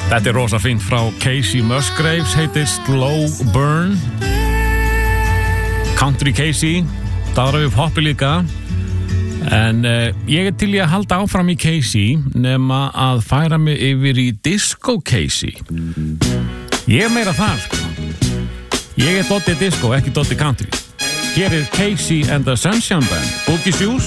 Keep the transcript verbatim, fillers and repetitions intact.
Þetta er rosa fínt frá Casey Musgraves, heitir Slow Burn. Country Casey, daðra við hoppi líka. En uh, ég er til í að halda áfram í Casey nema að færa mig yfir í Disco Casey. Ég er meira þar, sko. Ég er Doddi Disco, ekki Doddi Country. Hér er Casey and the Sunshine Band, Boogie Shoes.